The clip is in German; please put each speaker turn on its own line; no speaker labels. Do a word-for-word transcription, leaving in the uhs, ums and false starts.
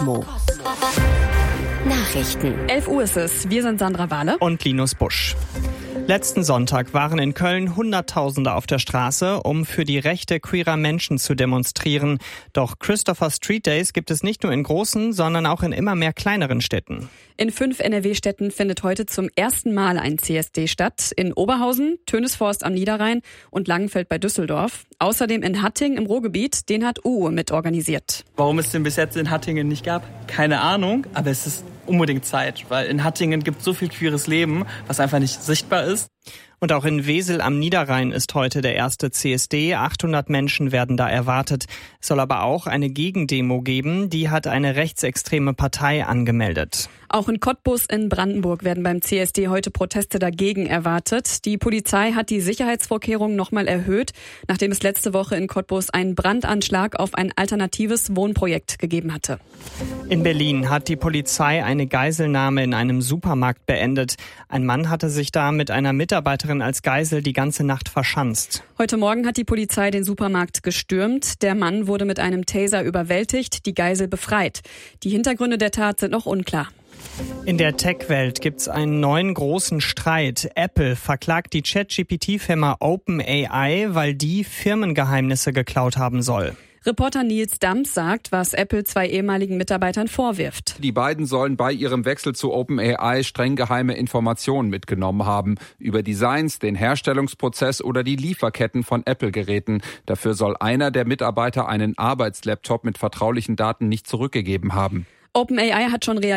Nachrichten.
elf Uhr ist es. Wir sind Sandra Wahle
und Linus Busch. Letzten Sonntag waren in Köln Hunderttausende auf der Straße, um für die Rechte queerer Menschen zu demonstrieren. Doch Christopher Street Days gibt es nicht nur in großen, sondern auch in immer mehr kleineren Städten.
In fünf N R W-Städten findet heute zum ersten Mal ein C S D statt. In Oberhausen, Tönesforst am Niederrhein und Langenfeld bei Düsseldorf. Außerdem in Hattingen im Ruhrgebiet, den hat U mitorganisiert.
Warum es den bis jetzt in Hattingen nicht gab, keine Ahnung, aber es ist unbedingt Zeit, weil in Hattingen gibt es so viel queeres Leben, was einfach nicht sichtbar ist.
Und auch in Wesel am Niederrhein ist heute der erste C S D. achthundert Menschen werden da erwartet. Es soll aber auch eine Gegendemo geben. Die hat eine rechtsextreme Partei angemeldet.
Auch in Cottbus in Brandenburg werden beim C S D heute Proteste dagegen erwartet. Die Polizei hat die Sicherheitsvorkehrungen nochmal erhöht, nachdem es letzte Woche in Cottbus einen Brandanschlag auf ein alternatives Wohnprojekt gegeben hatte.
In Berlin hat die Polizei eine Geiselnahme in einem Supermarkt beendet. Ein Mann hatte sich da mit einer Mitarbeiterin als Geisel die ganze Nacht verschanzt.
Heute Morgen hat die Polizei den Supermarkt gestürmt. Der Mann wurde mit einem Taser überwältigt, die Geisel befreit. Die Hintergründe der Tat sind noch unklar.
In der Tech-Welt gibt's einen neuen großen Streit. Apple verklagt die Chat-G P T-Firma OpenAI, weil die Firmengeheimnisse geklaut haben soll.
Reporter Nils Dams sagt, was Apple zwei ehemaligen Mitarbeitern vorwirft.
Die beiden sollen bei ihrem Wechsel zu OpenAI streng geheime Informationen mitgenommen haben. Über Designs, den Herstellungsprozess oder die Lieferketten von Apple-Geräten. Dafür soll einer der Mitarbeiter einen Arbeitslaptop mit vertraulichen Daten nicht zurückgegeben haben.
OpenAI hat schon reagiert.